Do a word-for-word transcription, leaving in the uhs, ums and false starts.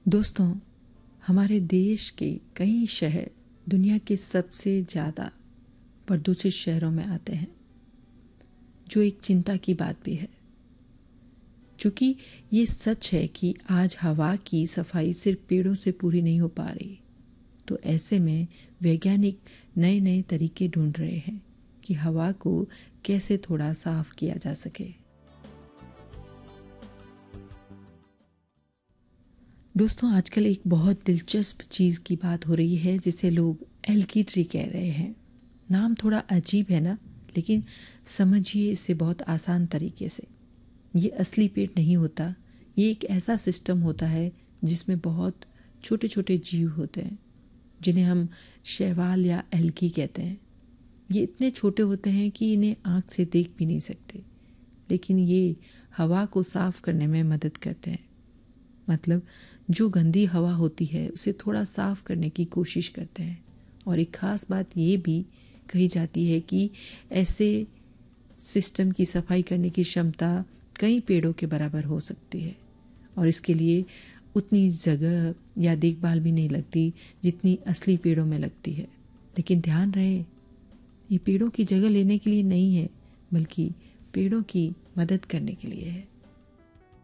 दोस्तों, हमारे देश के कई शहर दुनिया के सबसे ज़्यादा प्रदूषित शहरों में आते हैं, जो एक चिंता की बात भी है। क्योंकि ये सच है कि आज हवा की सफाई सिर्फ पेड़ों से पूरी नहीं हो पा रही, तो ऐसे में वैज्ञानिक नए नए तरीके ढूंढ रहे हैं कि हवा को कैसे थोड़ा साफ किया जा सके। दोस्तों, आजकल एक बहुत दिलचस्प चीज़ की बात हो रही है जिसे लोग एल्गी ट्री कह रहे हैं। नाम थोड़ा अजीब है ना, लेकिन समझिए इसे बहुत आसान तरीके से। ये असली पेड़ नहीं होता, ये एक ऐसा सिस्टम होता है जिसमें बहुत छोटे छोटे जीव होते हैं जिन्हें हम शैवाल या एल्गी कहते हैं। ये इतने छोटे होते हैं कि इन्हें आँख से देख भी नहीं सकते, लेकिन ये हवा को साफ करने में मदद करते हैं। मतलब जो गंदी हवा होती है उसे थोड़ा साफ करने की कोशिश करते हैं। और एक ख़ास बात ये भी कही जाती है कि ऐसे सिस्टम की सफाई करने की क्षमता कई पेड़ों के बराबर हो सकती है, और इसके लिए उतनी जगह या देखभाल भी नहीं लगती जितनी असली पेड़ों में लगती है। लेकिन ध्यान रहे, ये पेड़ों की जगह लेने के लिए नहीं है, बल्कि पेड़ों की मदद करने के लिए है।